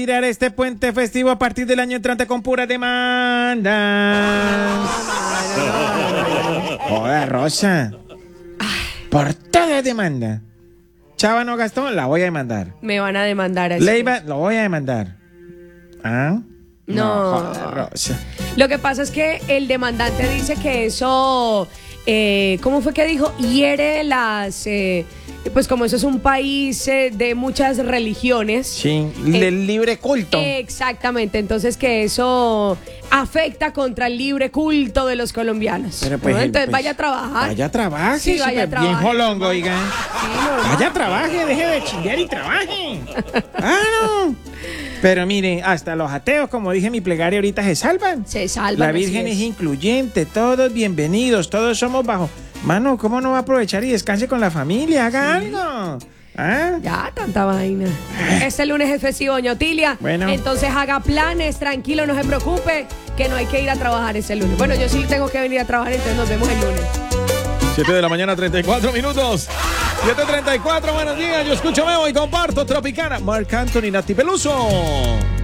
Tirar este puente festivo a partir del año entrante con puras demandas. Joder, Rosa. Por toda demanda. Chava no gastó, la voy a demandar. Me van a demandar así. Leiva, lo voy a demandar. ¿Ah? No. Joder, Rosa. Lo que pasa es que el demandante dice que eso, ¿cómo fue que dijo? Hiere las, pues como eso es un país de muchas religiones. Sí, el libre culto. Exactamente, entonces que eso afecta contra el libre culto de los colombianos. Pero pues, ¿no? Entonces pues, vaya a trabajar. Vaya a trabaje, Sí, vaya a súper bien trabajar. jolongo, oiga. Sí, normal. Vaya a trabaje, deje de chingar y trabaje. Ah, no. Pero mire, hasta los ateos, como dije en mi plegaria ahorita, se salvan. Se salvan. La así Virgen es incluyente, todos bienvenidos, todos somos bajo. Mano, ¿cómo no va a aprovechar y descanse con la familia? Haga algo. ¿Ah? Ya, tanta vaina. Este lunes es festivo, doña Otilia. Bueno. Entonces haga planes, tranquilo, no se preocupe, que no hay que ir a trabajar ese lunes. Bueno, yo sí tengo que venir a trabajar, entonces nos vemos el lunes. 7 de la mañana, 34 minutos. 7:34, buenos días. Yo escucho Memo y comparto Tropicana. Marc Anthony, Nati Peluso.